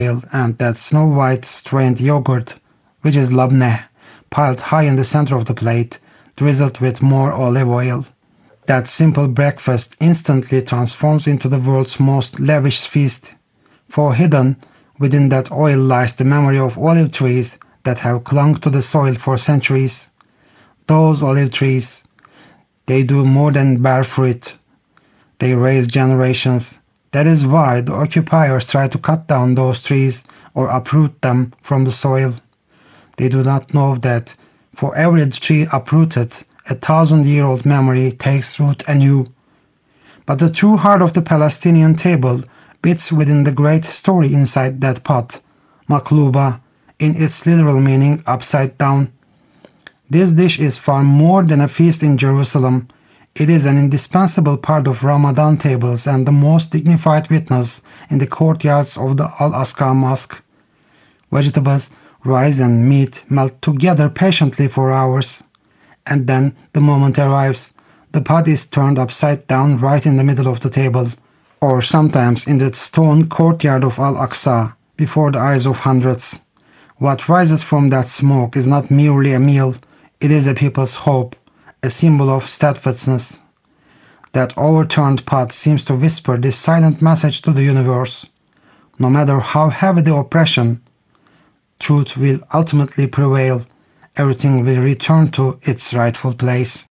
and that snow-white strained yogurt, which is labneh, piled high in the center of the plate, drizzled with more olive oil. That simple breakfast instantly transforms into the world's most lavish feast, for hidden within that oil lies the memory of olive trees that have clung to the soil for centuries. Those olive trees, they do more than bear fruit. They raise generations. That is why the occupiers try to cut down those trees or uproot them from the soil. They do not know that for every tree uprooted, 1,000-year-old memory takes root anew. But the true heart of the Palestinian table beats within the great story inside that pot, makluba, in its literal meaning upside down. This dish is far more than a feast in Jerusalem. It is an indispensable part of Ramadan tables and the most dignified witness in the courtyards of the Al-Aqsa Mosque. Vegetables, rice and meat melt together patiently for hours. And then the moment arrives. The pot is turned upside down right in the middle of the table, or sometimes in the stone courtyard of Al-Aqsa, before the eyes of hundreds. What rises from that smoke is not merely a meal, it is a people's hope, a symbol of steadfastness. That overturned pot seems to whisper this silent message to the universe. No matter how heavy the oppression, truth will ultimately prevail. Everything will return to its rightful place.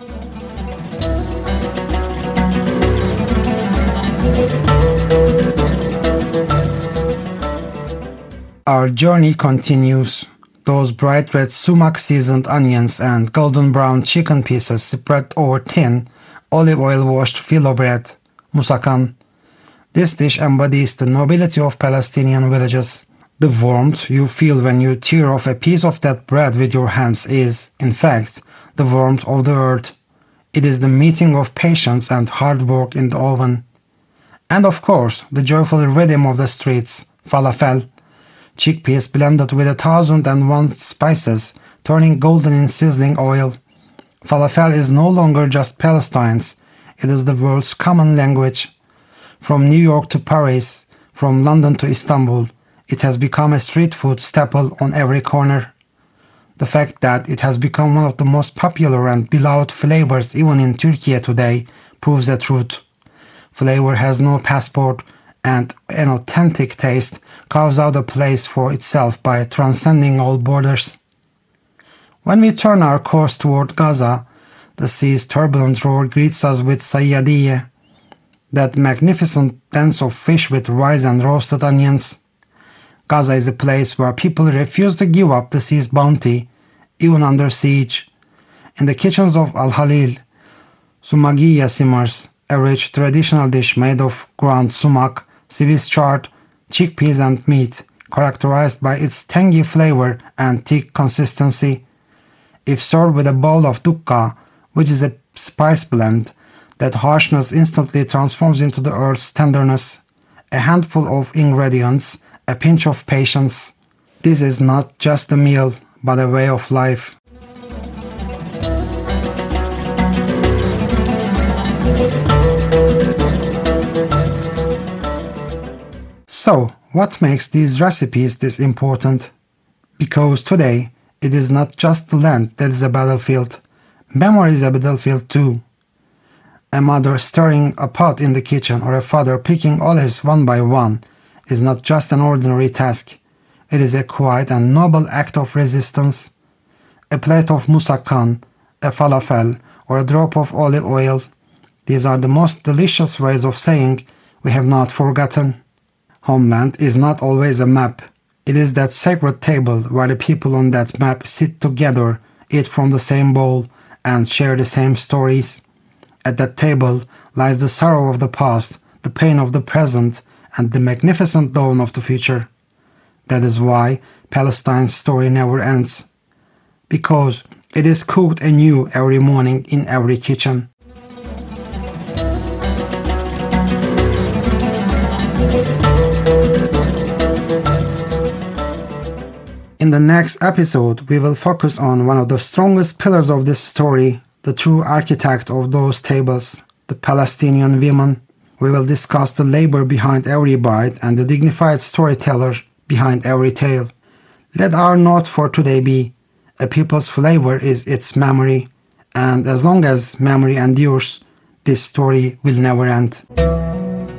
Our journey continues. Those bright red sumac seasoned onions and golden brown chicken pieces spread over thin, olive oil washed filo bread, musakan. This dish embodies the nobility of Palestinian villages. The warmth you feel when you tear off a piece of that bread with your hands is, in fact, the warmth of the earth. It is the meeting of patience and hard work in the oven. And of course, the joyful rhythm of the streets, falafel, chickpeas blended with 1,001 spices, turning golden in sizzling oil. Falafel is no longer just Palestine's, it is the world's common language. From New York to Paris, from London to Istanbul, it has become a street food staple on every corner. The fact that it has become one of the most popular and beloved flavors even in Turkey today proves the truth. Flavor has no passport, and an authentic taste carves out a place for itself by transcending all borders. When we turn our course toward Gaza, the sea's turbulent roar greets us with sayyadiyeh, that magnificent dance of fish with rice and roasted onions. Gaza is a place where people refuse to give up the sea's bounty, even under siege. In the kitchens of Al-Halil, sumagiya simmers, a rich traditional dish made of ground sumac, Swiss chard, chickpeas and meat, characterized by its tangy flavor and thick consistency. If served with a bowl of dukka, which is a spice blend, that harshness instantly transforms into the earth's tenderness. A handful of ingredients, a pinch of patience. This is not just a meal, but a way of life. So, what makes these recipes this important? Because today, it is not just the land that is a battlefield. Memory is a battlefield too. A mother stirring a pot in the kitchen or a father picking olives one by one is not just an ordinary task. It is a quiet and noble act of resistance. A plate of musakan, a falafel, or a drop of olive oil. These are the most delicious ways of saying we have not forgotten. Homeland is not always a map. It is that sacred table where the people on that map sit together, eat from the same bowl, and share the same stories. At that table lies the sorrow of the past, the pain of the present, and the magnificent dawn of the future. That is why Palestine's story never ends. Because it is cooked anew every morning in every kitchen. In the next episode, we will focus on one of the strongest pillars of this story, the true architect of those tables, the Palestinian women. We will discuss the labor behind every bite and the dignified storyteller behind every tale. Let our note for today be, a people's flavor is its memory, and as long as memory endures, this story will never end.